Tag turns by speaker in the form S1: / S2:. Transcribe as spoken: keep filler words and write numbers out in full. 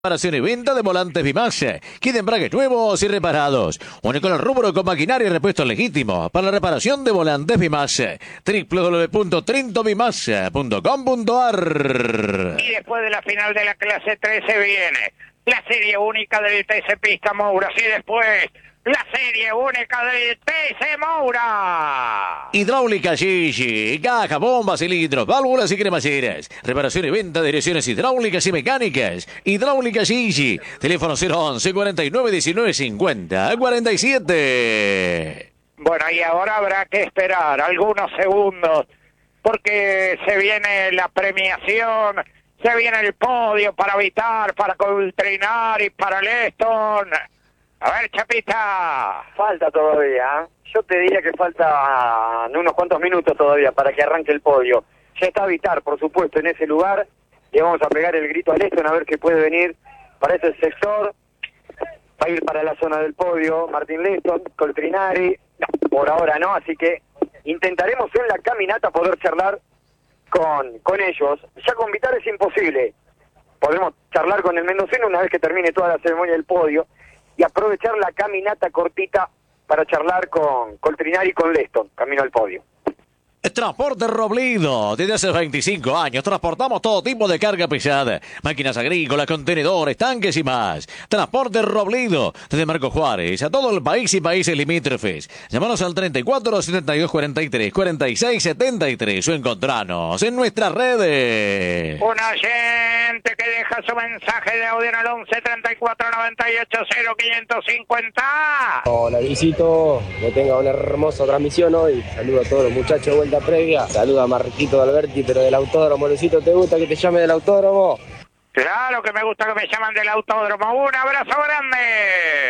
S1: Reparación y venta de volantes Bimax. Kit embragues nuevos y reparados. Único en el rubro con maquinaria y repuestos legítimos. Para la reparación de volantes Bimax. doble u doble u doble u punto trinto bimax punto com punto a r.
S2: Y después de la final de la clase tres se viene la serie única del T C Pista Moura. Y después la serie única del T C Moura.
S1: Hidráulica Gigi, caja, bombas, cilindros, válvulas y cremalleras. Reparación y venta de direcciones hidráulicas y mecánicas. Hidráulica Gigi. Teléfono cero once, cuarenta y nueve, diecinueve, cincuenta, cuarenta y siete.
S2: Bueno, y ahora habrá que esperar algunos segundos porque se viene la premiación, se viene el podio para Vitar, para Coltrinari, para Leston. A ver, Chapita.
S3: Falta todavía, ¿eh? Yo te diría que faltan unos cuantos minutos todavía para que arranque el podio. Ya está Vitar, por supuesto, en ese lugar. Le vamos a pegar el grito a Leston a ver qué puede venir para ese sector. Va a ir para la zona del podio Martín Leston, Coltrinari. Por ahora no, así que intentaremos en la caminata poder charlar con, con ellos. Ya con Vitar es imposible. Podemos charlar con el mendocino una vez que termine toda la ceremonia del podio y aprovechar la caminata cortita para charlar con Coltrinari y con Leston, camino al podio.
S1: Transporte Robledo. Desde hace veinticinco años transportamos todo tipo de carga pesada. Máquinas agrícolas, contenedores, tanques y más. Transporte Robledo. Desde Marco Juárez a todo el país y países limítrofes. Llámanos al treinta y cuatro, setenta y dos, cuarenta y tres, cuarenta y seis, setenta y tres o encontranos en nuestras redes.
S2: Un oyente que deja su mensaje de audio en el once, treinta y cuatro, noventa y ocho, cero, quinientos cincuenta.
S4: Hola Luisito, que tenga una hermosa transmisión hoy. Saludo a todos los muchachos de vuelta previa. Saluda a Marquito Alberti, pero del autódromo. Luisito, ¿te gusta que te llame del autódromo?
S2: Claro que me gusta que me llaman del autódromo. Un abrazo grande.